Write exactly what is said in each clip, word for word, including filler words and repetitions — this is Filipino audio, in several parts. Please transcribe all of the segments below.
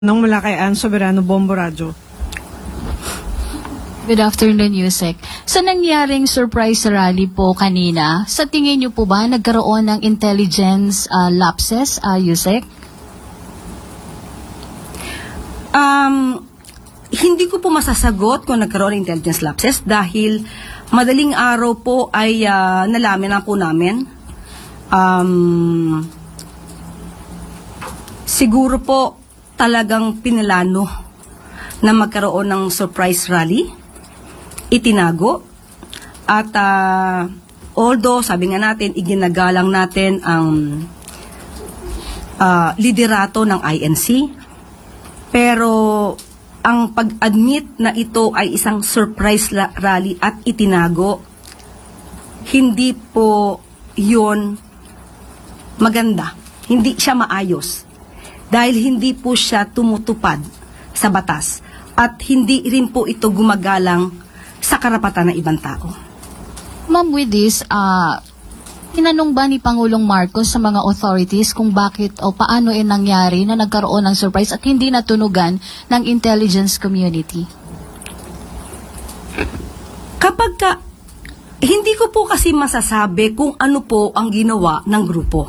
Nang mula kay Ann Soberano, Bombo Radyo. Good afternoon, Yusek. Sa nangyaring surprise rally po kanina, sa tingin niyo po ba nagkaroon ng intelligence uh, lapses, uh, Yusek? Um, hindi ko po masasagot kung nagkaroon ng intelligence lapses dahil madaling araw po ay uh, nalaman na po namin. Um, siguro po talagang pinalano na magkaroon ng surprise rally, itinago, at uh, although sabi nga natin, iginagalang natin ang uh, liderato ng I N C, pero ang pag-admit na ito ay isang surprise rally at itinago, hindi po yun maganda, hindi siya maayos. Dahil hindi po siya tumutupad sa batas at hindi rin po ito gumagalang sa karapatan ng ibang tao. Ma'am, with this, uh, tinanong ba ni Pangulong Marcos sa mga authorities kung bakit o paano e nangyari na nagkaroon ng surprise at hindi natunugan ng intelligence community? Kapag ka, hindi ko po kasi masasabi kung ano po ang ginawa ng grupo.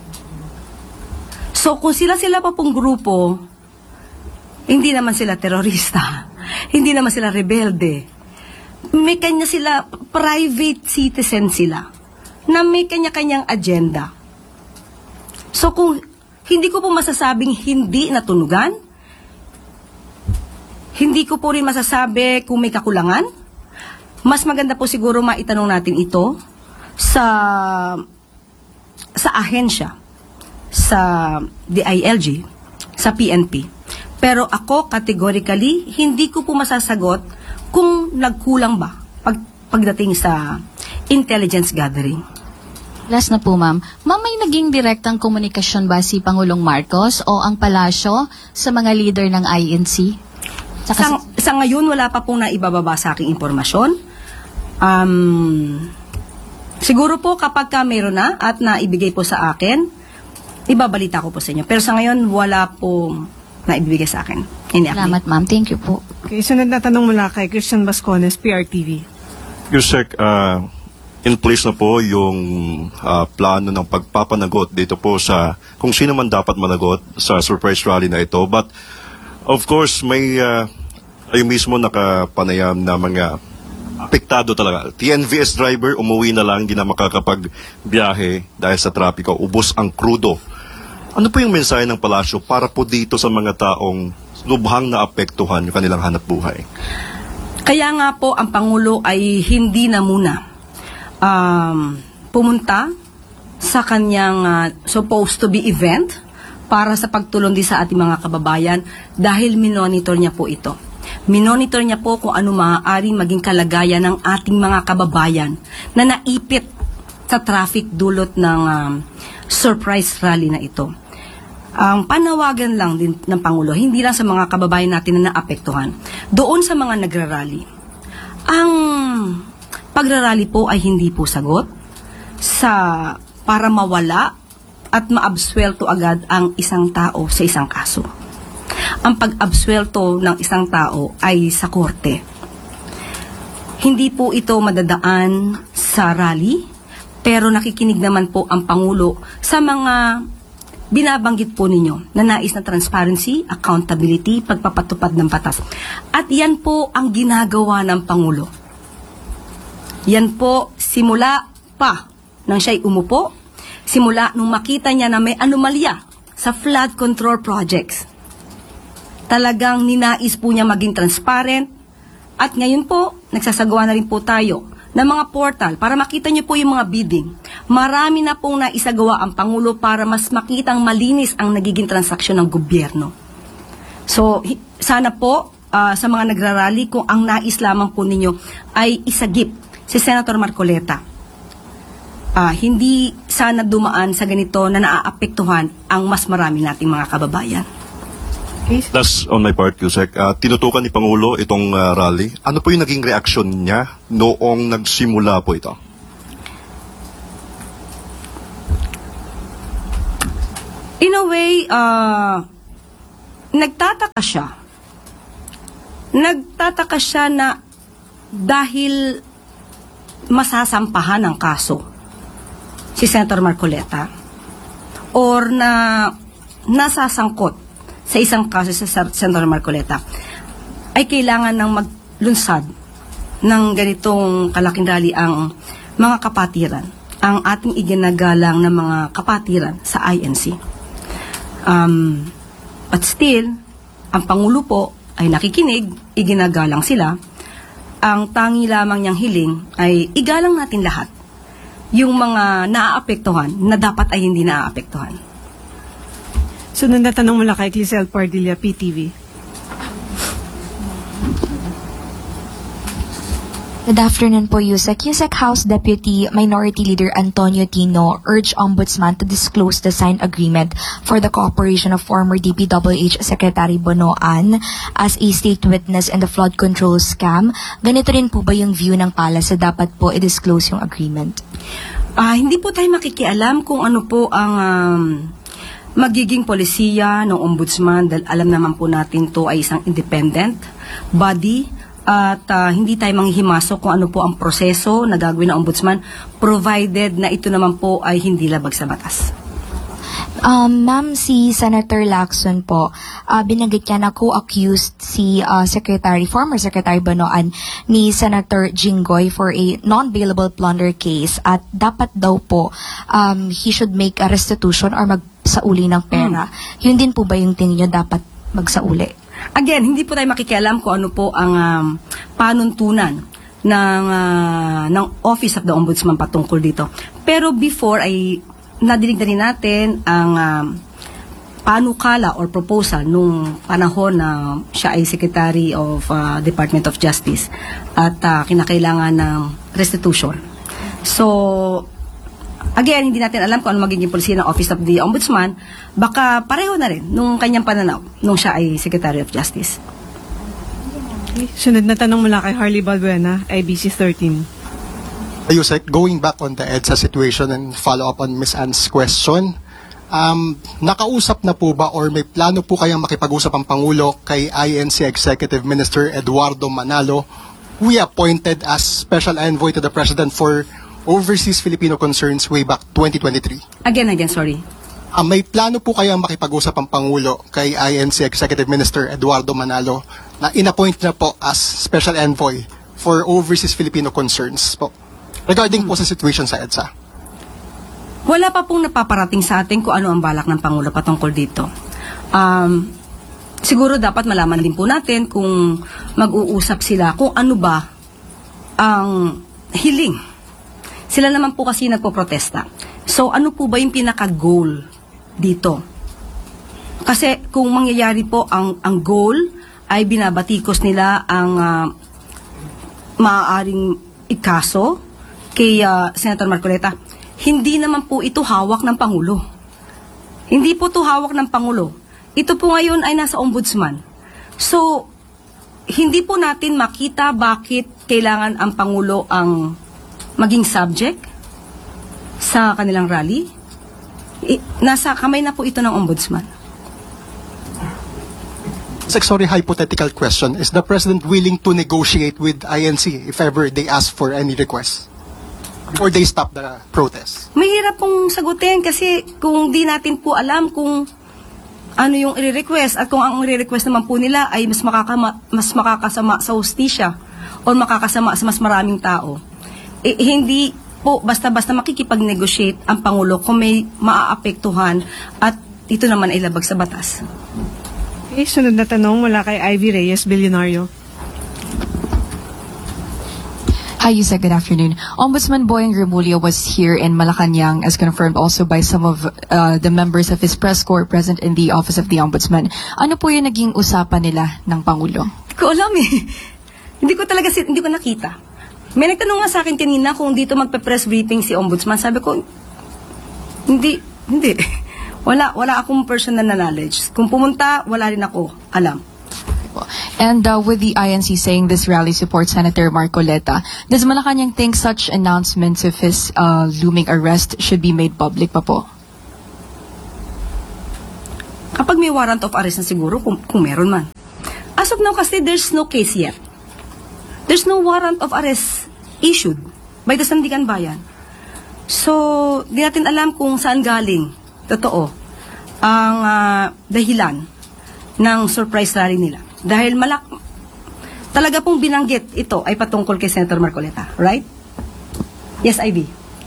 So, kung sila-sila pa pong grupo, hindi naman sila terorista, hindi naman sila rebelde. May kanya sila, private citizen sila, na may kanya-kanyang agenda. So, kung hindi ko po masasabing hindi natunugan, hindi ko po rin masasabi kung may kakulangan, mas maganda po siguro maitanong natin ito sa, sa ahensya, sa D I L G, sa P N P. Pero ako, categorically, hindi ko po masasagot kung nagkulang ba pag, pagdating sa intelligence gathering. Last na po, ma'am. Ma'am, may naging direktang komunikasyon ba si Pangulong Marcos o ang palasyo sa mga leader ng I N C? Saka Sa, sa ngayon, wala pa pong naibababa sa aking impormasyon. Um, siguro po kapag ka mayroon na at naibigay po sa akin, ibabalita ko po sa inyo. Pero sa ngayon, wala po na ibibigay sa akin. Salamat, ma'am. Thank you po. Okay, sunod na tanong mula kay Christian Bascones, P R T V. Yusek, uh, in place na po yung uh, plano ng pagpapanagot dito po sa kung sino man dapat managot sa surprise rally na ito. But, of course, may uh, ay mismo nakapanayam na mga apektado talaga. T N V S driver, umuwi na lang, hindi na makakapagbiyahe dahil sa trapiko. Ubos ang krudo. Ano po yung mensahe ng palasyo para po dito sa mga taong lubhang naapektuhan yung kanilang hanap buhay? Kaya nga po, ang Pangulo ay hindi na muna um, pumunta sa kanyang uh, supposed to be event para sa pagtulong din sa ating mga kababayan dahil minonitor niya po ito. Minonitor niya po kung ano maaaring maging kalagayan ng ating mga kababayan na naipit sa traffic dulot ng um, surprise rally na ito. Ang um, panawagan lang din ng Pangulo, hindi lang sa mga kababayan natin na naapektuhan, doon sa mga nagrarally. Ang pagrarally po ay hindi po sagot sa para mawala at maabsuelto agad ang isang tao sa isang kaso. Ang pag-absuelto ng isang tao ay sa korte. Hindi po ito madadaan sa rally, pero nakikinig naman po ang Pangulo sa mga binabanggit po ninyo na nais na transparency, accountability, pagpapatupad ng batas. At yan po ang ginagawa ng Pangulo. Yan po simula pa nang siya'y umupo, simula nung makita niya na may anomalya sa flood control projects. Talagang ninais po niya maging transparent at ngayon po, nagsasagawa na rin po tayo ng mga portal para makita niyo po yung mga bidding. Marami na pong naisagawa ang Pangulo para mas makitang malinis ang nagiging transaksyon ng gobyerno. So, sana po uh, sa mga nagrarally kung ang nais lamang po ninyo ay isagip si Senator Marcoleta. Uh, hindi sana dumaan sa ganito na naaapektuhan ang mas marami nating mga kababayan. That's on my part, Yusek. Uh, tinutukan ni Pangulo itong uh, rally. Ano po yung naging reaksyon niya noong nagsimula po ito? In a way, uh, nagtataka siya. Nagtataka siya na dahil masasampahan ng kaso si Senator Marcoleta or na nasasangkot sa isang kaso si Senator Marcoleta ay kailangan ng maglunsad ng ganitong kalaking rally ang mga kapatiran, ang ating iginagalang na mga kapatiran sa I N C. Um, but still, ang Pangulo po ay nakikinig, iginagalang sila. Ang tangi lamang niyang hiling ay igalang natin lahat yung mga naaapektuhan na dapat ay hindi naaapektuhan. Sunod na tanong mula kay Clisel Pardilla, P T V. Good afternoon po, Yusek. Yusek, House Deputy Minority Leader Antonio Tino urged Ombudsman to disclose the signed agreement for the cooperation of former D P W H Secretary Bonoan as a state witness in the flood control scam. Ganito rin po ba yung view ng Palace na dapat po i-disclose yung agreement? Ah, hindi po tayo makikialam kung ano po ang um, magiging polisiya ng Ombudsman dahil alam naman po natin to ay isang independent body. At uh, hindi tayo manghihimasok kung ano po ang proseso na gagawin ng Ombudsman provided na ito naman po ay hindi labag sa batas. Um, Ma'am, si Senator Lacson po, uh, binanggit niya na co-accused si uh, Secretary, former Secretary Bonoan ni Senator Jinggoy for a non-bailable plunder case at dapat daw po um, he should make a restitution or magsauli ng pera. Hmm. Yun din po ba yung tingin niyo dapat magsauli? Again, hindi po tayo makikialam kung ano po ang um, panuntunan ng, uh, ng Office of the Ombudsman patungkol dito. Pero before ay nadinig na rin natin ang um, panukala or proposal nung panahon na siya ay Secretary of uh, Department of Justice at uh, kinakailangan ng restitution. So, again, hindi natin alam kung ano magiging policy ng Office of the Ombudsman. Baka pareho na rin nung kanyang pananaw nung siya ay Secretary of Justice. Okay. Sunod na tanong mula kay Harley Balbuena, I B C thirteen. Yusek, going back on the EDSA situation and follow up on Miz Ann's question, um, nakausap na po ba or may plano po kayang makipag-usap ang Pangulo kay I N C Executive Minister Eduardo Manalo, who we appointed as Special Envoy to the President for Overseas Filipino Concerns way back twenty twenty-three? Again, again, sorry. Uh, may plano po kayang makipag-usap ang Pangulo kay I N C Executive Minister Eduardo Manalo na inappoint na po as Special Envoy for Overseas Filipino Concerns po regarding hmm. po sa situation sa EDSA? Wala pa pong napaparating sa atin kung ano ang balak ng Pangulo patungkol dito. Um, siguro dapat malaman din po natin kung mag-uusap sila kung ano ba ang hiling. Sila naman po kasi nagpo-protesta. So, ano po ba yung pinaka-goal dito? Kasi kung mangyayari po ang, ang goal ay binabatikos nila ang uh, maaaring ikaso kay uh, Senator Marcoleta, hindi naman po ito hawak ng Pangulo. Hindi po ito hawak ng Pangulo. Ito po ngayon ay nasa Ombudsman. So, hindi po natin makita bakit kailangan ang Pangulo ang maging subject sa kanilang rally. I, nasa kamay na po ito ng Ombudsman. Sorry, hypothetical question. Is the President willing to negotiate with I N C if ever they ask for any request? Or they stop the protest? Mahirap pong sagutin kasi kung di natin po alam kung ano yung i-request at kung ang i-request naman po nila ay mas, makakama, mas makakasama sa hustisya o makakasama sa mas maraming tao. Eh, hindi po basta-basta makikipag-negotiate ang Pangulo kung may maaapektuhan at ito naman ay labag sa batas. Okay, sunod na tanong mula kay Ivy Reyes, Bilyonaryo. Hi, Yusek. Good afternoon. Ombudsman Boying Remulla was here in Malacanang, as confirmed also by some of uh, the members of his press corps present in the Office of the Ombudsman. Ano po yung naging usapan nila ng Pangulo? Hindi ko alam eh. Hindi ko talaga, hindi ko nakita. May nagtanong nga sa akin kanina kung dito magpe-press briefing si Ombudsman. Sabi ko, hindi, hindi. Wala, wala akong personal na knowledge. Kung pumunta, wala rin ako alam. And uh, with the I N C saying this rally supports Senator Marcoleta, does Malacanang think such announcements of his uh, looming arrest should be made public pa po? Kapag may warrant of arrest na siguro, kung, kung meron man. As of now kasi, there's no case yet. There's no warrant of arrest issued by the Sandigan Bayan. So, di natin alam kung saan galing, totoo, ang ah, dahilan ng surprise rally nila. Dahil malak talaga pong binanggit ito ay patungkol kay Senator Marcoleta, right? Yes, Ivy.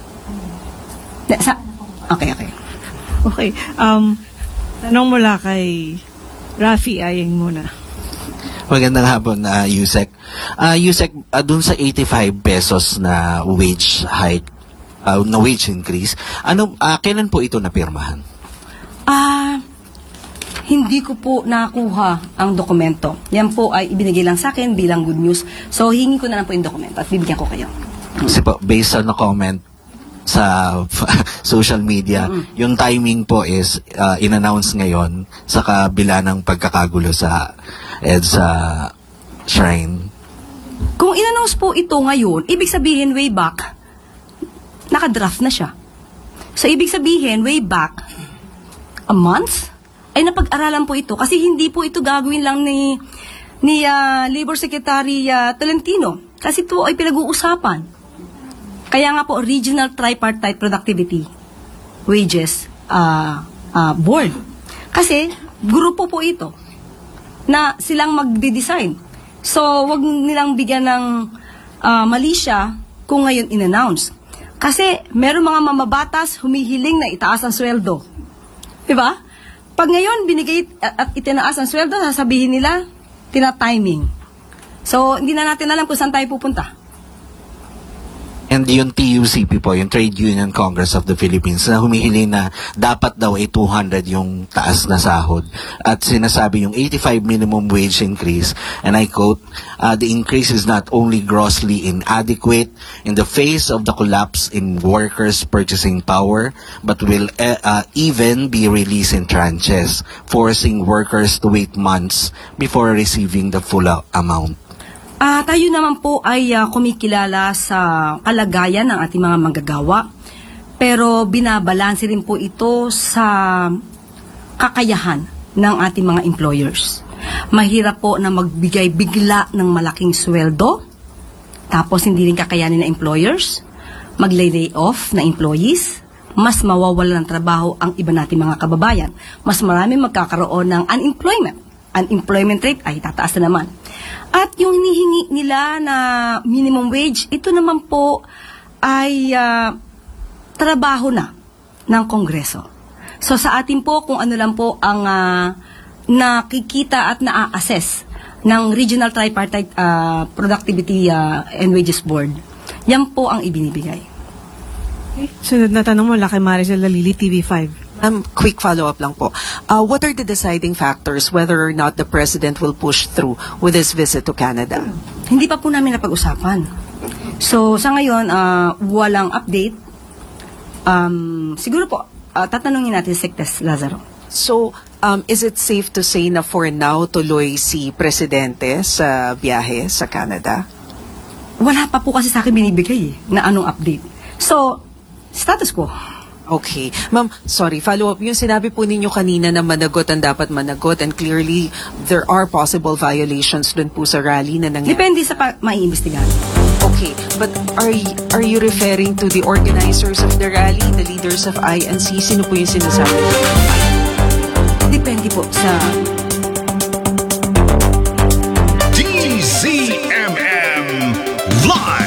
Na- Sa okay, okay. Okay. Um, tanong mula kay Rafi Ayeng muna. Magandang hapon, uh, Yusek. Uh, Yusek, uh, dun sa eighty-five pesos na wage hike, uh, na wage increase, ano, uh, kailan po ito napirmahan? Ah, hindi ko po nakuha ang dokumento. Yan po ay ibinigay lang sa akin bilang good news. So, hingi ko na lang po yung dokumento at bibigyan ko kayo. Kasi po, based on the comment sa social media, Mm-hmm. yung timing po is uh, in-announce ngayon sa kabila ng pagkakagulo sa EDSA Shrine. Kung in-announce po ito ngayon, ibig sabihin way back, nakadraft na siya. So, ibig sabihin way back, a month, ay napag-aralan po ito. Kasi hindi po ito gagawin lang ni, ni ah, Labor Secretary ah, Tolentino. Kasi ito ay pinag-uusapan. Kaya nga po, Regional Tripartite Productivity Wages ah, ah, Board. Kasi, grupo po ito na silang magde-design. So, wag nilang bigyan ng ah, mali siya kung ngayon in-announce. Kasi, meron mga mamabatas humihiling na itaas ang sweldo. Diba? Pag ngayon, binigay at, at itinaas ang sweldo, sasabihin nila, tina-timing. So, hindi na natin alam kung saan tayo pupunta. And yung T U C P po, yung Trade Union Congress of the Philippines, na humihiling na dapat daw ay two hundred yung taas na sahod. At sinasabi yung eighty-five minimum wage increase, and I quote, uh, the increase is not only grossly inadequate in the face of the collapse in workers' purchasing power, but will uh, uh, even be released in tranches, forcing workers to wait months before receiving the full uh, amount. Ah, tayo naman po ay ah, kumikilala sa kalagayan ng ating mga manggagawa. Pero binabalanse rin po ito sa kakayahan ng ating mga employers. Mahirap po na magbigay bigla ng malaking sweldo, tapos hindi rin kakayanin ng employers, maglay-lay off na employees, mas mawawala ng trabaho ang iba nating mga kababayan. Mas marami magkakaroon ng unemployment. Unemployment rate ay tataas na naman. At yung hinihingi nila na minimum wage, ito naman po ay uh, trabaho na ng Kongreso. So sa atin po, kung ano lang po ang uh, nakikita at na-assess ng Regional Tripartite uh, Productivity uh, and Wages Board, yan po ang ibinibigay. Okay. Sunod na tanong mula kay Maricel Lalili, T V five. Um, quick follow-up lang po. Uh, what are the deciding factors whether or not the President will push through with his visit to Canada? Hindi pa po namin napag-usapan. So, sa ngayon, uh, walang update. Um, siguro po, uh, tatanungin natin si Sectes Lazaro. So, um, is it safe to say na for now tuloy si Presidente sa biyahe sa Canada? Wala pa po kasi sa akin binibigay eh, na anong update. So, status quo. Okay. Ma'am, sorry, follow-up. Yung sinabi po ninyo kanina na managot ang dapat managot, and clearly there are possible violations dun po sa rally na nangyari. Depende sa pa- maiimbestigahan. Okay, but are y- are you referring to the organizers of the rally, the leaders of I N C? Sino po yung sinasabi? Depende po sa... D Z M M Live!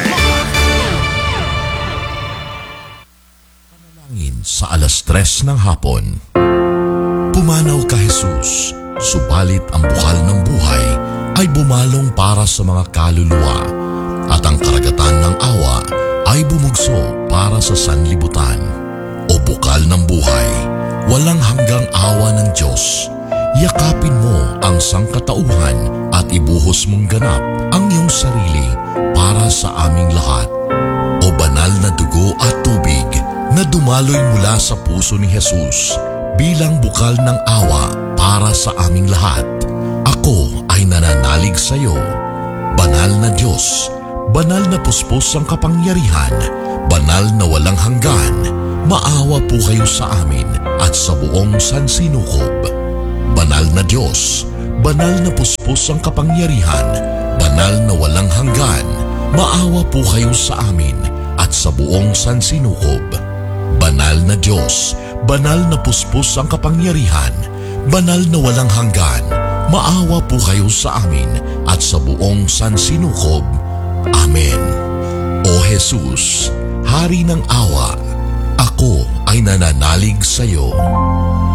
Sa alas tres ng hapon. Pumanaw ka Jesus, subalit ang bukal ng buhay ay bumalong para sa mga kaluluwa at ang karagatan ng awa ay bumugso para sa sanlibutan. O bukal ng buhay, walang hanggang awa ng Diyos. Yakapin mo ang sangkatauhan at ibuhos mong ganap ang iyong sarili para sa aming lahat. O banal na dugo at tubig na dumaloy mula sa puso ni Jesus bilang bukal ng awa para sa aming lahat. Ako ay nananalig sa iyo. Banal na Diyos, banal na puspos ang kapangyarihan, banal na walang hanggan, maawa po kayo sa amin at sa buong sansinukob. Banal na Diyos, banal na puspos ang kapangyarihan, banal na walang hanggan, maawa po kayo sa amin at sa buong sansinukob. Banal na Diyos, banal na puspos ang kapangyarihan, banal na walang hanggan, maawa po kayo sa amin at sa buong sansinukob. Amen. O Jesus, Hari ng awa, ako ay nananalig sa iyo.